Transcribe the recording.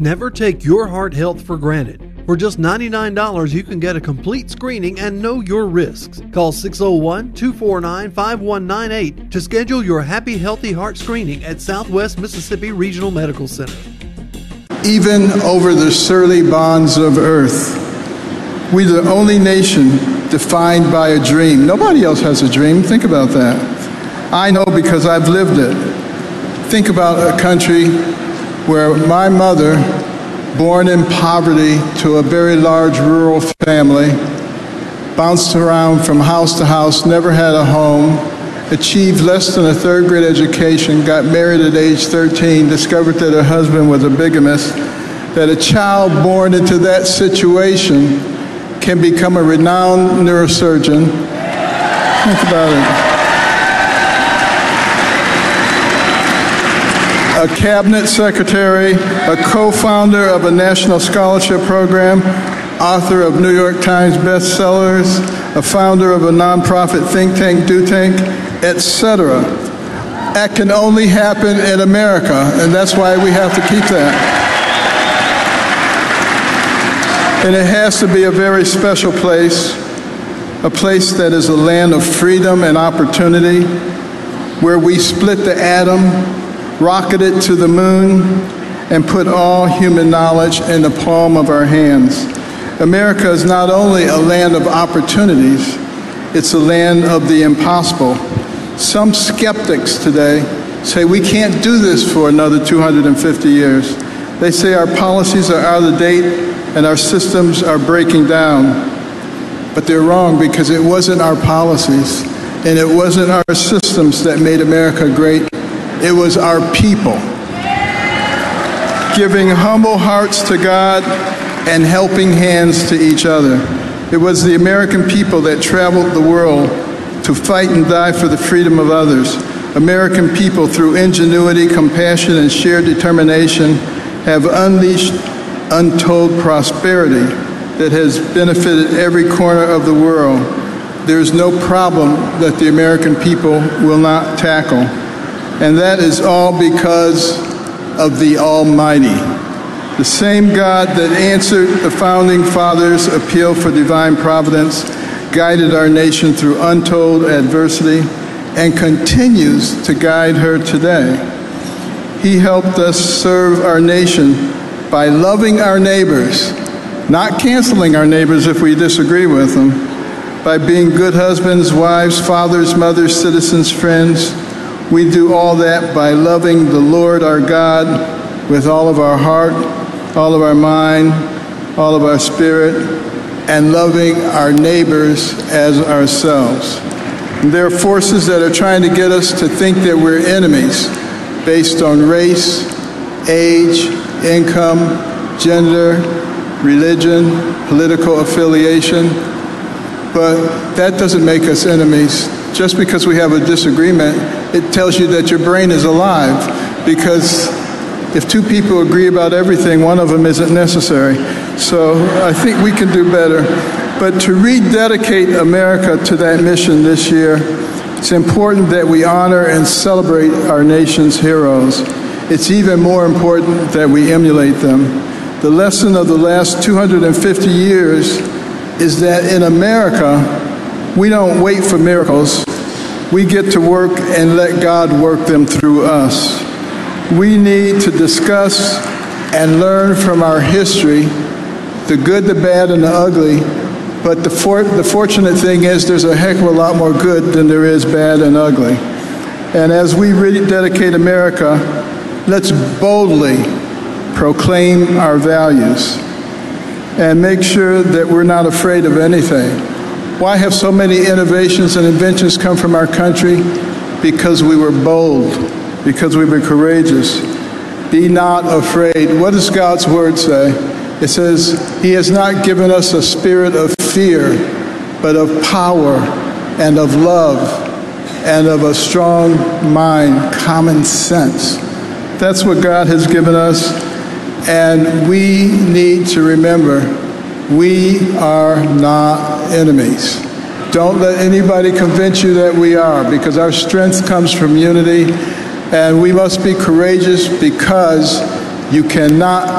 Never take your heart health for granted. For just $99, you can get a complete screening and know your risks. Call 601-249-5198 to schedule your Happy Healthy Heart screening at Southwest Mississippi Regional Medical Center. Even over the surly bonds of earth, we're the only nation defined by a dream. Nobody else has a dream. Think about that. I know because I've lived it. Think about a country where my mother, born in poverty to a very large rural family, bounced around from house to house, never had a home, achieved less than a third grade education, got married at age 13, discovered that her husband was a bigamist, that a child born into that situation can become a renowned neurosurgeon. Think about it. A cabinet secretary, a co-founder of a national scholarship program, author of New York Times bestsellers, a founder of a nonprofit think tank, Do Tank, etc. That can only happen in America, and that's why we have to keep that. And it has to be a very special place, a place that is a land of freedom and opportunity, where we split the atom, rocket it to the moon, and put all human knowledge in the palm of our hands. America is not only a land of opportunities, it's a land of the impossible. Some skeptics today say we can't do this for another 250 years. They say our policies are out of date and our systems are breaking down. But they're wrong, because it wasn't our policies and it wasn't our systems that made America great. It was our people, giving humble hearts to God and helping hands to each other. It was the American people that traveled the world to fight and die for the freedom of others. American people, through ingenuity, compassion, and shared determination, have unleashed untold prosperity that has benefited every corner of the world. There is no problem that the American people will not tackle. And that is all because of the Almighty. The same God that answered the Founding Fathers' appeal for divine providence guided our nation through untold adversity and continues to guide her today. He helped us serve our nation by loving our neighbors, not canceling our neighbors if we disagree with them, by being good husbands, wives, fathers, mothers, citizens, friends. We do all that by loving the Lord our God with all of our heart, all of our mind, all of our spirit, and loving our neighbors as ourselves. And there are forces that are trying to get us to think that we're enemies based on race, age, income, gender, religion, political affiliation. But that doesn't make us enemies. Just because we have a disagreement, it tells you that your brain is alive, because if two people agree about everything, one of them isn't necessary. So I think we can do better. But to rededicate America to that mission this year, it's important that we honor and celebrate our nation's heroes. It's even more important that we emulate them. The lesson of the last 250 years is that in America, we don't wait for miracles. We get to work and let God work them through us. We need to discuss and learn from our history, the good, the bad, and the ugly. But the fortunate thing is there's a heck of a lot more good than there is bad and ugly. And as we rededicate America, let's boldly proclaim our values and make sure that we're not afraid of anything. Why have so many innovations and inventions come from our country? Because we were bold, because we were courageous. Be not afraid. What does God's word say? It says, He has not given us a spirit of fear, but of power and of love and of a strong mind, common sense. That's what God has given us, and we need to remember, we are not enemies. Don't let anybody convince you that we are, because our strength comes from unity, and we must be courageous, because you cannot